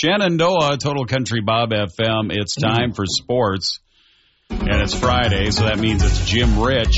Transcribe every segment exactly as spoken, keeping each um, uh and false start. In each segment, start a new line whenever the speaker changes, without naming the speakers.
Shenandoah, Total Country Bob F M. It's time for sports, and it's Friday, so that means it's Jim Rich.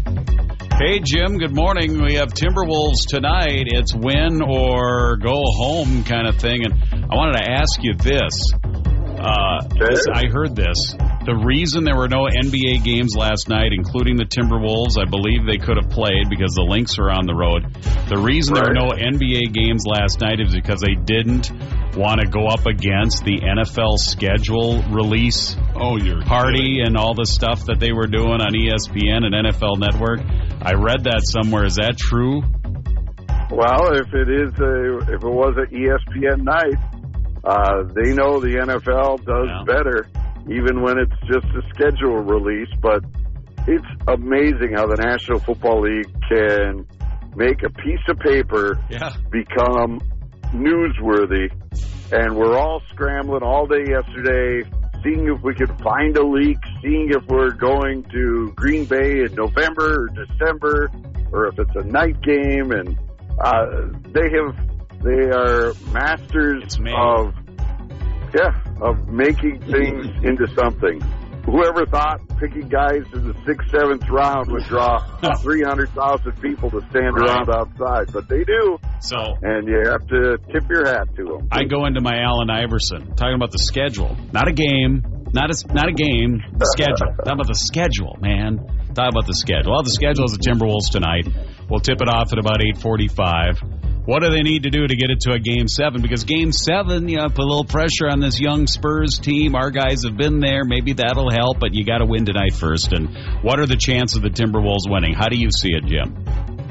Hey, Jim, good morning. We have Timberwolves tonight. It's win or go home kind of thing, and I wanted to ask you this. Uh, this I heard this. The reason there were no N B A games last night, including the Timberwolves, I believe they could have played because the Lynx are on the road. The reason right. there were no N B A games last night is because they didn't want to go up against the N F L schedule release
oh, you're
party
kidding.
and all the stuff that they were doing on E S P N and N F L Network. I read that somewhere. Is that true?
Well, if it is, a, if it was an E S P N night, uh, they know the N F L does yeah. better, even when it's just a schedule release. But it's amazing how the National Football League can make a piece of paper
yeah.
become newsworthy. And we're all scrambling all day yesterday, seeing if we could find a leak, seeing if we're going to Green Bay in November or December, or if it's a night game. And uh, they have, they are masters of, yeah, of making things into something. Whoever thought picking guys in the sixth, seventh round would draw three hundred thousand people to stand right. around outside, but they do.
So,
and you have to tip your hat to them.
I go into my Allen Iverson talking about the schedule, not a game, not a not a game, the schedule. Talking about the schedule, man. Talk about the schedule. Well, the schedule is the Timberwolves tonight. We'll tip it off at about eight forty-five. What do they need to do to get it to a Game seven? Because Game seven, you know, put a little pressure on this young Spurs team. Our guys have been there. Maybe that'll help, but you got to win tonight first. And what are the chances of the Timberwolves winning? How do you see it, Jim?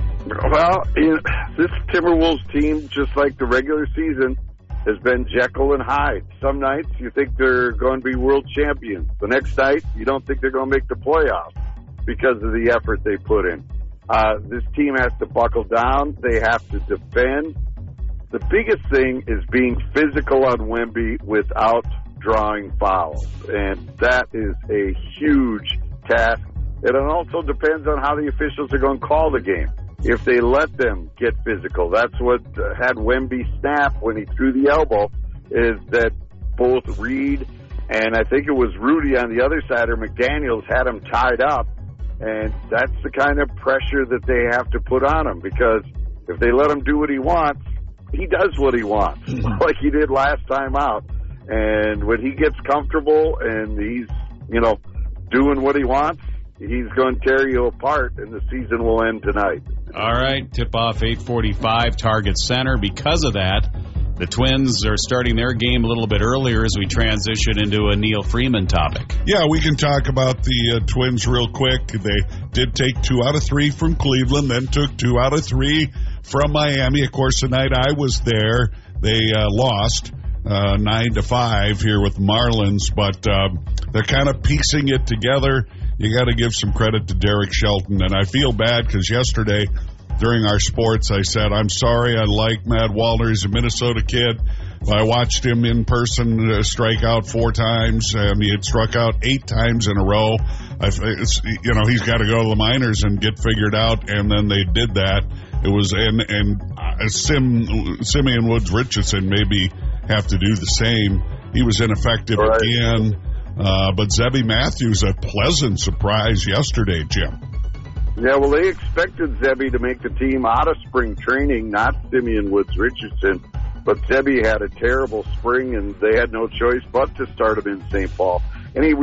Well, you know, this Timberwolves team, just like the regular season, has been Jekyll and Hyde. Some nights you think they're going to be world champions. The next night, you don't think they're going to make the playoffs because of the effort they put in. Uh, this team has to buckle down. They have to defend. The biggest thing is being physical on Wemby without drawing fouls. And that is a huge task. And it also depends on how the officials are going to call the game. If they let them get physical, that's what uh, had Wemby snap when he threw the elbow, is that both Reed and I think it was Rudy on the other side, or McDaniels, had him tied up. And that's the kind of pressure that they have to put on him, because if they let him do what he wants, he does what he wants, like he did last time out. And when he gets comfortable and he's, you know, doing what he wants, he's going to tear you apart, and the season will end tonight.
All right, tip-off eight forty-five, Target Center. Because of that, the Twins are starting their game a little bit earlier as we transition into a Neil Freeman topic.
Yeah, we can talk about the uh, Twins real quick. They did take two out of three from Cleveland, then took two out of three from Miami. Of course, the night I was there, they uh, lost uh, nine to five here with Marlins, but uh, they're kind of piecing it together. You got to give some credit to Derek Shelton, and I feel bad because yesterday during our sports, I said, I'm sorry, I like Matt Wallner. He's a Minnesota kid. I watched him in person uh, strike out four times, and he had struck out eight times in a row. I, it's, you know, he's got to go to the minors and get figured out, and then they did that. It was, and, and uh, Sim, Simeon Woods Richardson maybe have to do the same. He was ineffective right. again. Uh, but Zebby Matthews, a pleasant surprise yesterday, Jim.
Yeah, well, they expected Zebby to make the team out of spring training, not Simeon Woods Richardson. But Zebby had a terrible spring, and they had no choice but to start him in Saint Paul. And he